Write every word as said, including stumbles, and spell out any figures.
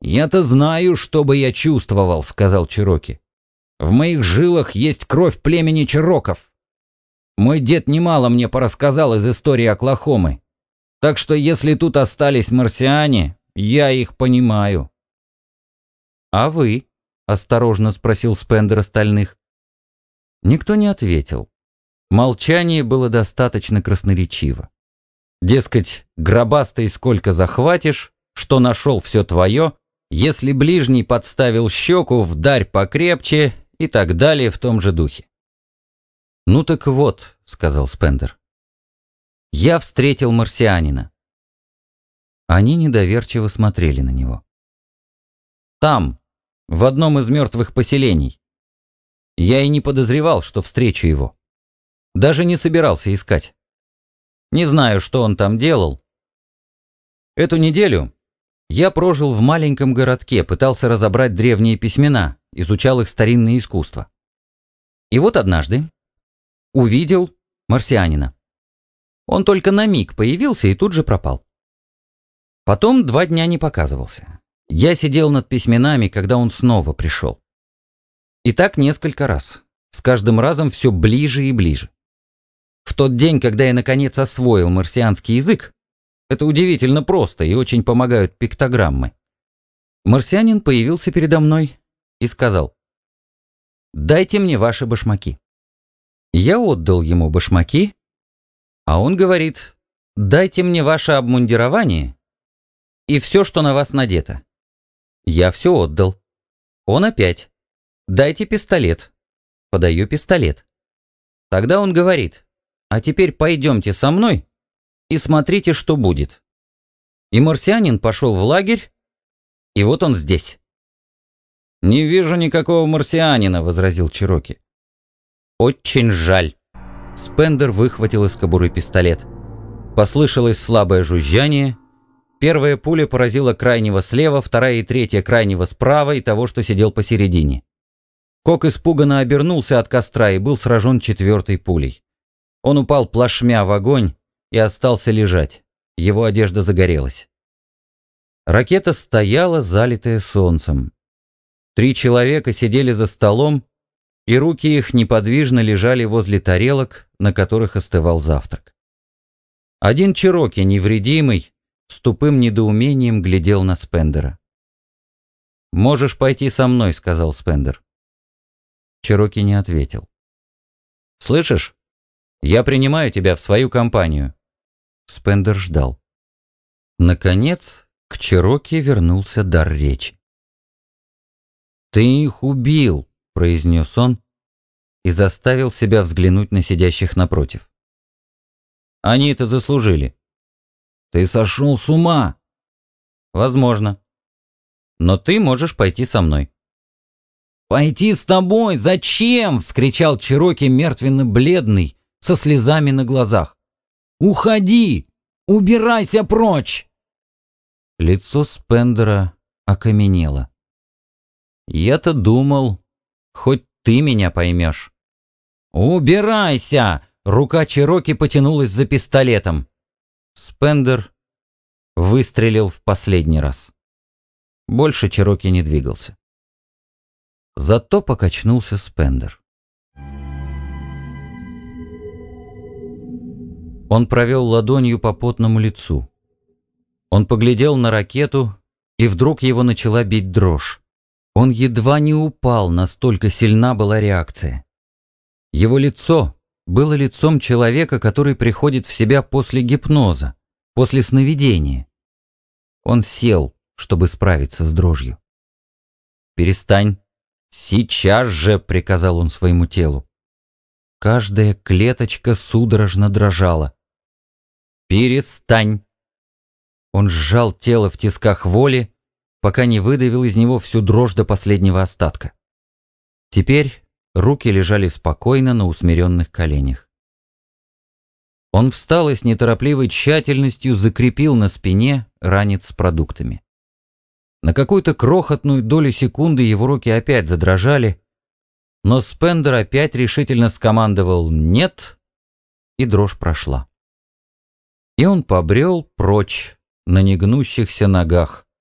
«Я-то знаю, что бы я чувствовал», — сказал Чероки. «В моих жилах есть кровь племени Чероков. Мой дед немало мне порассказал из истории Оклахомы. Так что если тут остались марсиане, я их понимаю». «А вы?» — осторожно спросил Спендер остальных. Никто не ответил. Молчание было достаточно красноречиво. Дескать, гробастый сколько захватишь, что нашел все твое, если ближний подставил щеку, вдарь покрепче и так далее в том же духе. «Ну так вот», — сказал Спендер, — «я встретил марсианина». Они недоверчиво смотрели на него. «Там, в одном из мертвых поселений. Я и не подозревал, что встречу его. Даже не собирался искать. Не знаю, что он там делал. Эту неделю я прожил в маленьком городке, пытался разобрать древние письмена, изучал их старинное искусство. И вот однажды увидел марсианина. Он только на миг появился и тут же пропал. Потом два дня не показывался. Я сидел над письменами, когда он снова пришел. И так несколько раз. С каждым разом все ближе и ближе. В тот день, когда я наконец освоил марсианский язык, это удивительно просто и очень помогают пиктограммы, марсианин появился передо мной и сказал: «Дайте мне ваши башмаки». Я отдал ему башмаки, а он говорит: «Дайте мне ваше обмундирование и все, что на вас надето». Я все отдал. Он опять: «Дайте пистолет». Подаю пистолет. Тогда он говорит: «А теперь пойдемте со мной и смотрите, что будет». И марсианин пошел в лагерь, и вот он здесь. «Не вижу никакого марсианина», — возразил Чероки. «Очень жаль». Спендер выхватил из кобуры пистолет. Послышалось слабое жужжание. Первая пуля поразила крайнего слева, вторая и третья крайнего справа и того, что сидел посередине. Кок испуганно обернулся от костра и был сражен четвертой пулей. Он упал плашмя в огонь и остался лежать. Его одежда загорелась. Ракета стояла, залитая солнцем. Три человека сидели за столом, и руки их неподвижно лежали возле тарелок, на которых остывал завтрак. Один Чероки, невредимый, с тупым недоумением глядел на Спендера. «Можешь пойти со мной», — сказал Спендер. Чероки не ответил. «Слышишь? Я принимаю тебя в свою компанию». Спендер ждал. Наконец, к Чероки вернулся дар речи. «Ты их убил», — произнес он и заставил себя взглянуть на сидящих напротив. «Они это заслужили». «Ты сошел с ума». «Возможно. Но ты можешь пойти со мной». «Пойти с тобой? Зачем?» — вскричал Чероки, мертвенно-бледный, со слезами на глазах. «Уходи! Убирайся прочь!» Лицо Спендера окаменело. «Я-то думал, хоть ты меня поймешь». «Убирайся!» — рука Чероки потянулась за пистолетом. Спендер выстрелил в последний раз. Больше Чероки не двигался. Зато покачнулся Спендер. Он провел ладонью по потному лицу. Он поглядел на ракету, и вдруг его начала бить дрожь. Он едва не упал, настолько сильна была реакция. Его лицо было лицом человека, который приходит в себя после гипноза, после сновидения. Он сел, чтобы справиться с дрожью. «Перестань! Сейчас же!» — приказал он своему телу. Каждая клеточка судорожно дрожала. «Перестань!» Он сжал тело в тисках воли, пока не выдавил из него всю дрожь до последнего остатка. Теперь руки лежали спокойно на усмиренных коленях. Он встал и с неторопливой тщательностью закрепил на спине ранец с продуктами. На какую-то крохотную долю секунды его руки опять задрожали, но Спендер опять решительно скомандовал «нет», и дрожь прошла. И он побрел прочь на негнущихся ногах,